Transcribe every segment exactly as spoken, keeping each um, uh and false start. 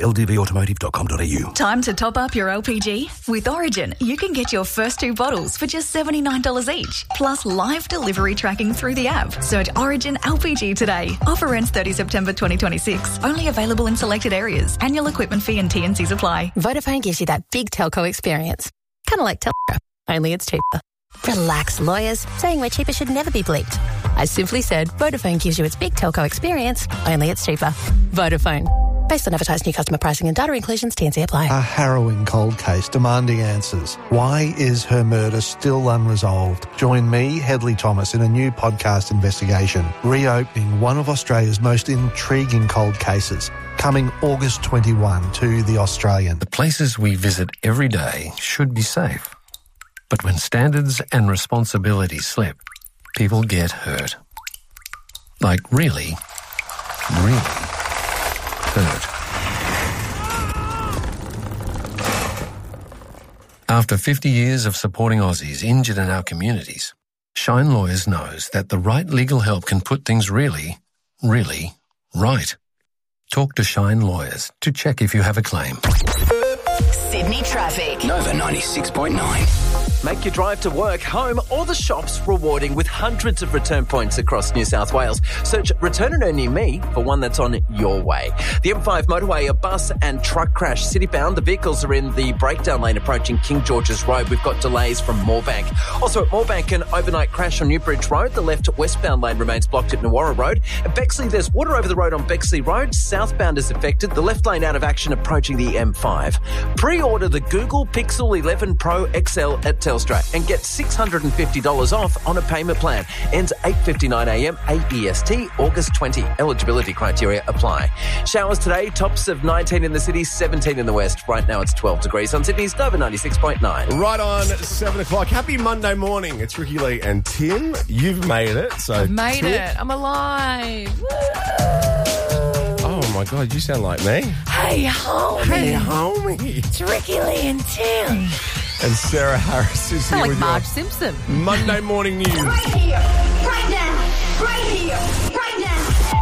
l d v automotive dot com dot a u. Time to top up your L P G? With Origin, you can get your first two bottles for just seventy-nine dollars each, plus live delivery tracking through the app. Search Origin L P G today. Offer ends thirtieth September twenty twenty-six. Only available in selected areas. Annual equipment fee and T and Cs apply. Vodafone gives you that big telco experience. Kind of like Telstra, only it's cheaper. Relax, lawyers. Saying we're cheaper should never be bleeped. I simply said Vodafone gives you its big telco experience, only it's cheaper. Vodafone. Based on advertised new customer pricing and data inclusions, T and C apply. A harrowing cold case demanding answers. Why is her murder still unresolved? Join me, Hedley Thomas, in a new podcast investigation, reopening one of Australia's most intriguing cold cases, coming August twenty-first to The Australian. The places we visit every day should be safe. But when standards and responsibilities slip, people get hurt. Like really, really hurt. After fifty years of supporting Aussies injured in our communities, Shine Lawyers knows that the right legal help can put things really, really right. Talk to Shine Lawyers to check if you have a claim. Sydney traffic. Nova ninety-six point nine. Make your drive to work, home or the shops rewarding with hundreds of return points across New South Wales. Search Return and Earn Near Me for one that's on your way. The M five motorway, a bus and truck crash city-bound. The vehicles are in the breakdown lane approaching King George's Road. We've got delays from Moorebank. Also at Moorebank, an overnight crash on Newbridge Road. The left westbound lane remains blocked at Nuwarra Road. At Bexley, there's water over the road on Bexley Road. Southbound is affected. The left lane out of action approaching the M five. Pre-order the Google Pixel eleven Pro X L at Telstra and get six hundred fifty dollars off on a payment plan. Ends eight fifty-nine a m A E S T, August twentieth. Eligibility criteria apply. Showers today, tops of nineteen in the city, seventeen in the west. Right now it's twelve degrees on Sydney's Nova ninety-six point nine. Right on seven o'clock. Happy Monday morning. It's Ricky Lee and Tim. You've made it. So I've made Tim. it. I'm alive. Oh my God, you sound like me. Hey, homie. Hey, homie. It's Ricky Lee and Tim. And Sarah Harris is here Sound like with Marge your Simpson. Monday morning news. Right here, right now, right here, right now.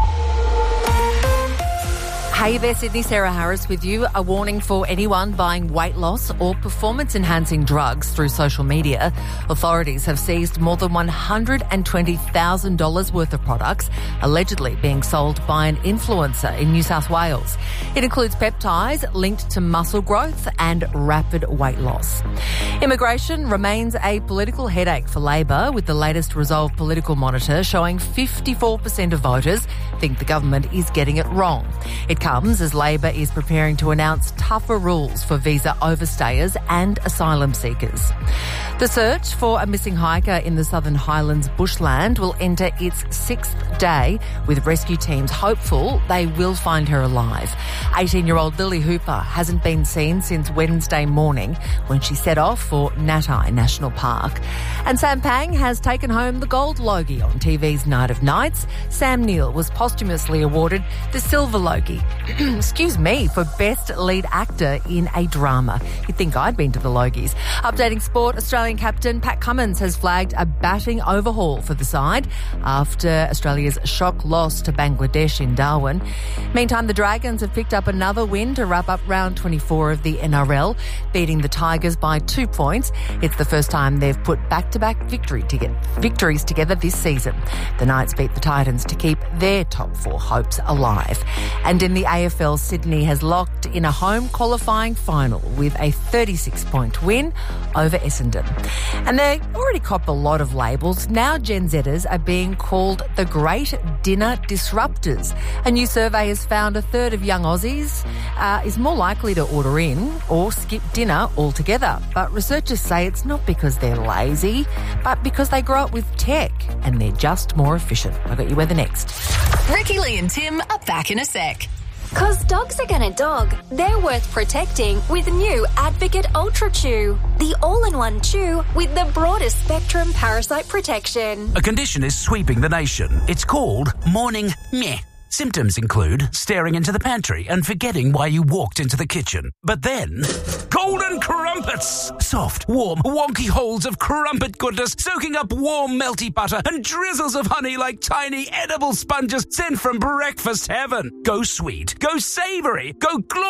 Hey there, Sydney. Sarah Harris with you. A warning for anyone buying weight loss or performance-enhancing drugs through social media. Authorities have seized more than one hundred twenty thousand dollars worth of products allegedly being sold by an influencer in New South Wales. It includes peptides linked to muscle growth and rapid weight loss. Immigration remains a political headache for Labor, with the latest Resolve Political Monitor showing fifty-four percent of voters think the government is getting it wrong. It comes as Labor is preparing to announce tougher rules for visa overstayers and asylum seekers. The search for a missing hiker in the Southern Highlands bushland will enter its sixth day, with rescue teams hopeful they will find her alive. eighteen-year-old Lily Hooper hasn't been seen since Wednesday morning when she set off for Natai National Park. And Sam Pang has taken home the gold Logie on T V's Night of Nights. Sam Neill was posthumously awarded the silver Logie, excuse me, for Best Lead Actor in a Drama. You'd think I'd been to the Logies. Updating sport, Australian captain Pat Cummins has flagged a batting overhaul for the side after Australia's shock loss to Bangladesh in Darwin. Meantime, the Dragons have picked up another win to wrap up round twenty-four of the N R L, beating the Tigers by two points. It's the first time they've put back-to-back victory to get victories together this season. The Knights beat the Titans to keep their top four hopes alive. And in the A F L, Sydney has locked in a home qualifying final with a thirty-six point win over Essendon. And they already copped a lot of labels. Now Gen Zers are being called the Great Dinner Disruptors. A new survey has found a third of young Aussies uh, is more likely to order in or skip dinner altogether. But researchers say it's not because they're lazy, but because they grow up with tech and they're just more efficient. I've got you weather next. Ricky Lee and Tim are back in a sec. Cause dogs are gonna dog. They're worth protecting with new Advocate Ultra Chew. The all-in-one chew with the broadest spectrum parasite protection. A condition is sweeping the nation. It's called morning meh. Symptoms include staring into the pantry and forgetting why you walked into the kitchen. But then, golden crumpets! Soft, warm, wonky holes of crumpet goodness soaking up warm, melty butter and drizzles of honey like tiny edible sponges sent from breakfast heaven. Go sweet, go savoury, go glorious.